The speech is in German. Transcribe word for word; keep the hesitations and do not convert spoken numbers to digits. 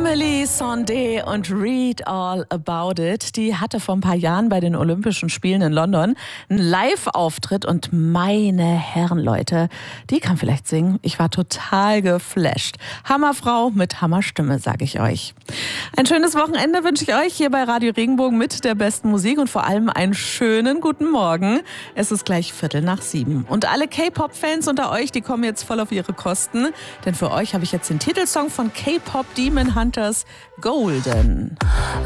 Emily Sandé und Read All About It, die hatte vor ein paar Jahren bei den Olympischen Spielen in London einen Live-Auftritt und meine Herren, Leute, die kann vielleicht singen. Ich war total geflasht. Hammerfrau mit Hammerstimme, sage ich euch. Ein schönes Wochenende wünsche ich euch hier bei Radio Regenbogen mit der besten Musik und vor allem einen schönen guten Morgen. Es ist gleich Viertel nach sieben. Und alle K-Pop-Fans unter euch, die kommen jetzt voll auf ihre Kosten, denn für euch habe ich jetzt den Titelsong von K-Pop Demon Hunters, Golden.